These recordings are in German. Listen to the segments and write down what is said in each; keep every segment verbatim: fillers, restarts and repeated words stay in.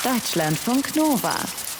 Deutschlandfunk Nova.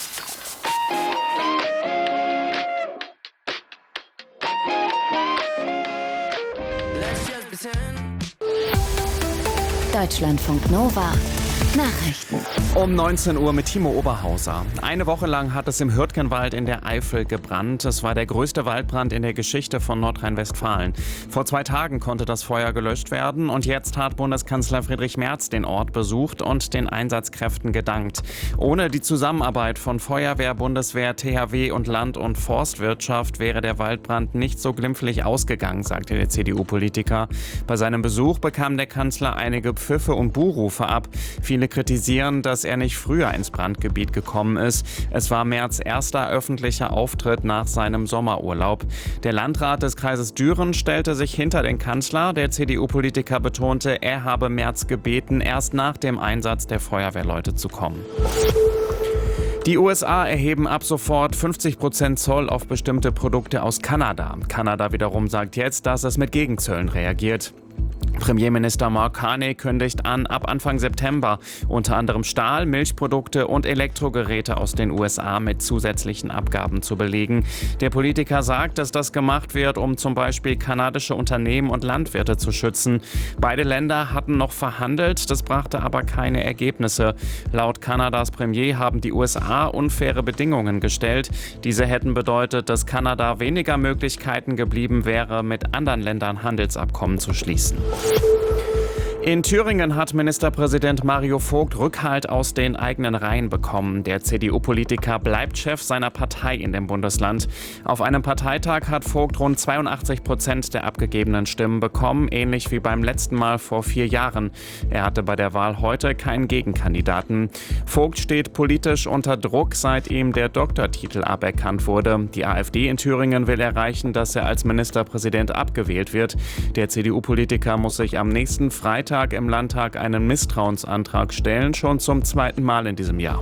Deutschlandfunk Nova. Nachrichten. Um neunzehn Uhr mit Timo Oberhauser. Eine Woche lang hat es im Hürtgenwald in der Eifel gebrannt. Es war der größte Waldbrand in der Geschichte von Nordrhein-Westfalen. Vor zwei Tagen konnte das Feuer gelöscht werden und jetzt hat Bundeskanzler Friedrich Merz den Ort besucht und den Einsatzkräften gedankt. Ohne die Zusammenarbeit von Feuerwehr, Bundeswehr, T H W und Land- und Forstwirtschaft wäre der Waldbrand nicht so glimpflich ausgegangen, sagte der C D U-Politiker. Bei seinem Besuch bekam der Kanzler einige Pfiffe und Buhrufe ab. Viele kritisieren, dass er nicht früher ins Brandgebiet gekommen ist. Es war Merz' erster öffentlicher Auftritt nach seinem Sommerurlaub. Der Landrat des Kreises Düren stellte sich hinter den Kanzler. Der C D U-Politiker betonte, er habe Merz gebeten, erst nach dem Einsatz der Feuerwehrleute zu kommen. Die U S A erheben ab sofort fünfzig Prozent Zoll auf bestimmte Produkte aus Kanada. Kanada wiederum sagt jetzt, dass es mit Gegenzöllen reagiert. Premierminister Mark Carney kündigt an, ab Anfang September unter anderem Stahl, Milchprodukte und Elektrogeräte aus den U S A mit zusätzlichen Abgaben zu belegen. Der Politiker sagt, dass das gemacht wird, um zum Beispiel kanadische Unternehmen und Landwirte zu schützen. Beide Länder hatten noch verhandelt, das brachte aber keine Ergebnisse. Laut Kanadas Premier haben die U S A unfaire Bedingungen gestellt. Diese hätten bedeutet, dass Kanada weniger Möglichkeiten geblieben wäre, mit anderen Ländern Handelsabkommen zu schließen. In Thüringen hat Ministerpräsident Mario Vogt Rückhalt aus den eigenen Reihen bekommen. Der C D U-Politiker bleibt Chef seiner Partei in dem Bundesland. Auf einem Parteitag hat Vogt rund zweiundachtzig Prozent der abgegebenen Stimmen bekommen, ähnlich wie beim letzten Mal vor vier Jahren. Er hatte bei der Wahl heute keinen Gegenkandidaten. Vogt steht politisch unter Druck, seit ihm der Doktortitel aberkannt wurde. Die AfD in Thüringen will erreichen, dass er als Ministerpräsident abgewählt wird. Der C D U-Politiker muss sich am nächsten Freitag im Landtag einen Misstrauensantrag stellen, schon zum zweiten Mal in diesem Jahr.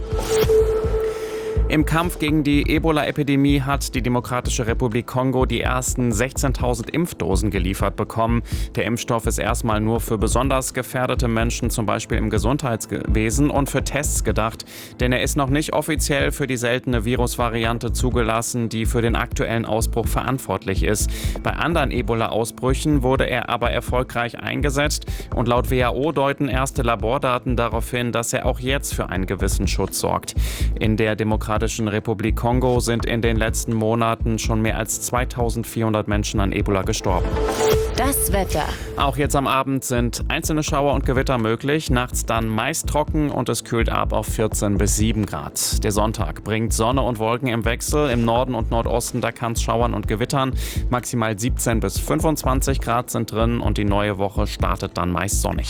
Im Kampf gegen die Ebola-Epidemie hat die Demokratische Republik Kongo die ersten sechzehntausend Impfdosen geliefert bekommen. Der Impfstoff ist erstmal nur für besonders gefährdete Menschen, zum Beispiel im Gesundheitswesen, und für Tests gedacht. Denn er ist noch nicht offiziell für die seltene Virusvariante zugelassen, die für den aktuellen Ausbruch verantwortlich ist. Bei anderen Ebola-Ausbrüchen wurde er aber erfolgreich eingesetzt und laut W H O deuten erste Labordaten darauf hin, dass er auch jetzt für einen gewissen Schutz sorgt. In der Demokratischen Republik Kongo sind in den letzten Monaten schon mehr als zweitausendvierhundert Menschen an Ebola gestorben. Das Wetter. Auch jetzt am Abend sind einzelne Schauer und Gewitter möglich, nachts dann meist trocken und es kühlt ab auf vierzehn bis sieben Grad. Der Sonntag bringt Sonne und Wolken im Wechsel. Im Norden und Nordosten, da kann es schauern und gewittern. Maximal siebzehn bis fünfundzwanzig Grad sind drin und die neue Woche startet dann meist sonnig.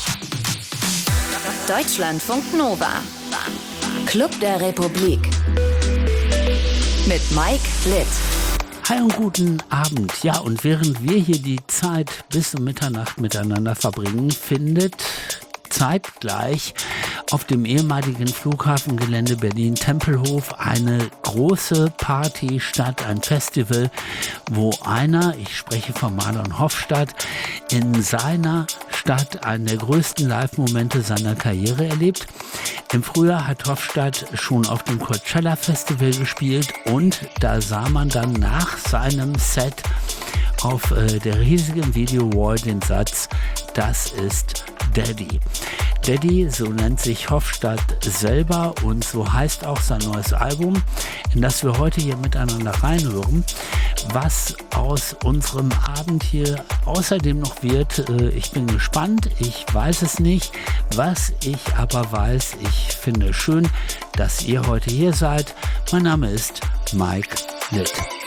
Deutschlandfunk Nova. Club der Republik. Mit Mike Litt. Hi und guten Abend. Ja, und während wir hier die Zeit bis um Mitternacht miteinander verbringen, findet zeitgleich auf dem ehemaligen Flughafengelände Berlin-Tempelhof eine große Party statt, ein Festival, wo einer, ich spreche von Marlon Hofstadt, in seiner Stadt einen der größten Live-Momente seiner Karriere erlebt. Im Frühjahr hat Hofstadt schon auf dem Coachella Festival gespielt und da sah man dann nach seinem Set auf äh, der riesigen Video-Wall den Satz, das ist Daddy. Daddy, so nennt sich Hofstadt selber und so heißt auch sein neues Album, in das wir heute hier miteinander reinhören. Was aus unserem Abend hier außerdem noch wird, äh, ich bin gespannt, ich weiß es nicht. Was ich aber weiß, ich finde schön, dass ihr heute hier seid. Mein Name ist Mike Litt.